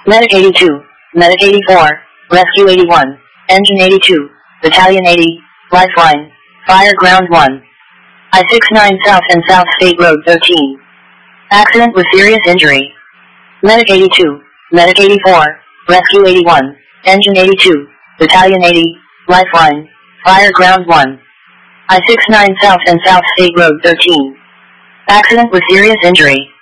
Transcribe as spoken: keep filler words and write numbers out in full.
Medic eighty-two, Medic eighty-four, Rescue eighty-one, Engine eighty-two, Battalion eighty, Lifeline, Fire Ground one. I sixty-nine South and South State Road thirteen. Accident with serious injury. Medic eighty-two, Medic eighty-four, Rescue eighty-one, Engine eighty-two, Battalion eighty, Lifeline, Fire Ground one. I sixty-nine South and South State Road thirteen. Accident with serious injury.